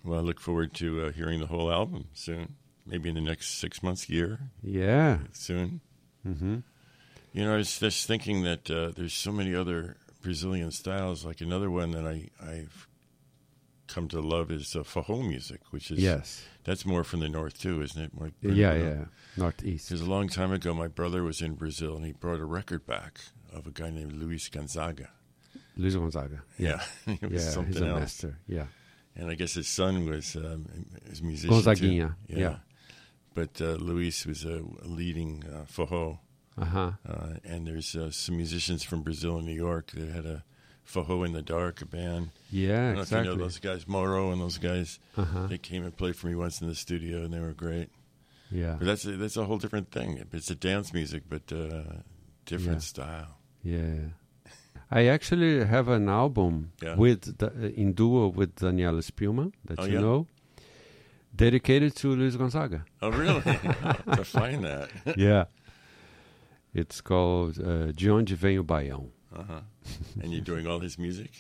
Well, I look forward to hearing the whole album soon. Maybe in the next 6 months, year. Yeah. Soon. Mm-hmm. You know, I was just thinking that there's so many other Brazilian styles. Like another one that I've come to love is forró music, which is that's more from the north too, isn't it? More Northeast. Because a long time ago, my brother was in Brazil and he brought a record back of a guy named Luis Gonzaga. Luis Gonzaga. Yeah, he was something he's a else. master. Yeah, and I guess his son was his musician Gonzaguinha. too. Yeah. But Luis was a leading forró. And there's some musicians from Brazil and New York that had a Forró in the Dark, a band. Yeah, I don't know exactly. if you know those guys, Moro and those guys. They came and played for me once in the studio, and they were great. Yeah. But that's a whole different thing. It's a dance music, but different style. Yeah. I actually have an album with in duo with Daniela Spielman, that you know, dedicated to Luis Gonzaga. Oh, really? To find that. Yeah. It's called De Onde Vem o Baião. And you're doing all his music?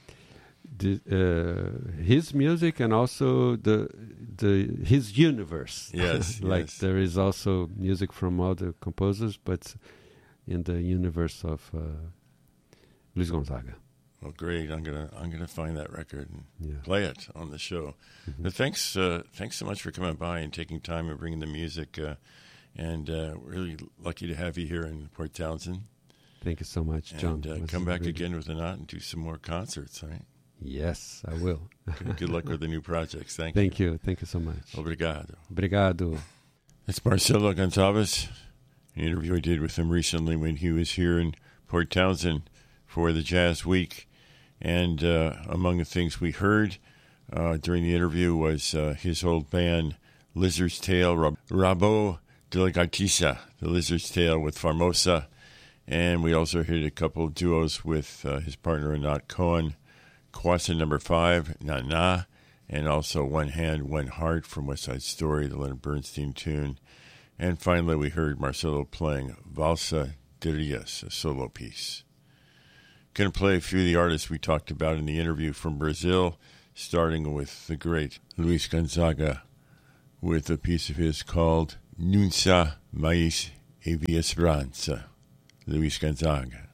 His music and also his universe. Yes. Like there is also music from other composers, but in the universe of Luis Gonzaga. Well, great. I'm gonna find that record and play it on the show. But thanks so much for coming by and taking time and bringing the music. And really lucky to have you here in Port Townsend. Thank you so much, John. And come back again with a knot and do some more concerts, right? Yes, I will. Good luck with the new projects. Thank you. Thank you so much. Obrigado. Obrigado. That's Marcelo Gonçalves, an interview I did with him recently when he was here in Port Townsend for the Jazz Week. And among the things we heard during the interview was his old band, Lizard's Tail, Rabo de la Gaitiça, the Lizard's Tail with Formosa. And we also heard a couple of duos with his partner Anat Cohen, Kwasa No. 5, Na Na, and also One Hand, One Heart from West Side Story, the Leonard Bernstein tune. And finally we heard Marcelo playing Valsa de Rios, a solo piece. Going to play a few of the artists we talked about in the interview from Brazil, starting with the great Luis Gonzaga with a piece of his called Nunca Mais Havia Esperança. Luis Gonzaga.